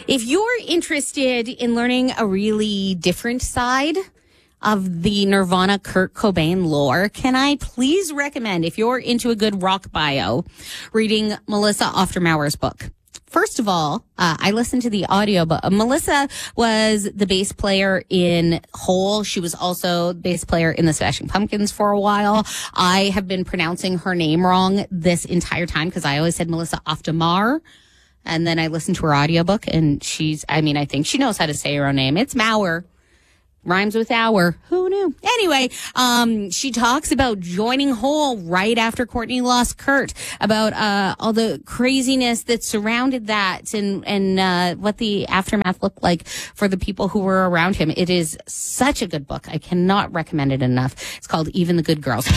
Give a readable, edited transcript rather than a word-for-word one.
If you're interested in learning a really different side of the Nirvana Kurt Cobain lore, can I please recommend, if you're into a good rock bio, reading Melissa Oftermauer's book. First of all, I listened to the audio, but Melissa was the bass player in Hole. She was also the bass player in the Smashing Pumpkins for a while. I have been pronouncing her name wrong this entire time because I always said Melissa Oftermauer. And then I listened to her audiobook, and I think she knows how to say her own name. It's Mauer. Rhymes with hour. Who knew? Anyway, she talks about joining Hole right after Courtney lost Kurt, about all the craziness that surrounded that and what the aftermath looked like for the people who were around him. It is such a good book. I cannot recommend it enough. It's called Even the Good Girls.